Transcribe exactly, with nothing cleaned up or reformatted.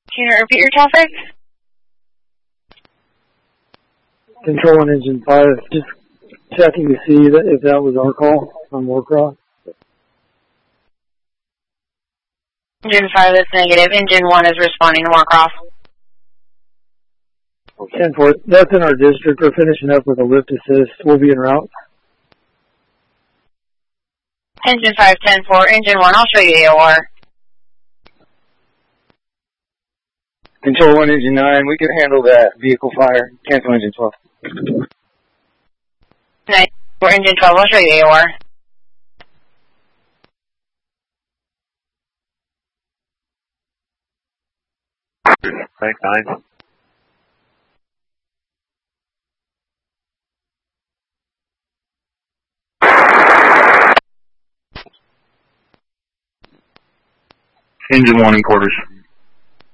Can you repeat your traffic? Control one, engine five. Just checking to see that if that was our call on Warcross. Engine five, that's negative. Engine one is responding to Warcross. ten four, that's in our district. We're finishing up with a lift assist. We'll be en route. Engine five, ten four. Engine one, I'll show you A O R. Control one, engine nine, we can handle that vehicle fire. Cancel engine twelve. nine four, engine twelve, I'll show you A O R. Bank nine. Engine one in quarters.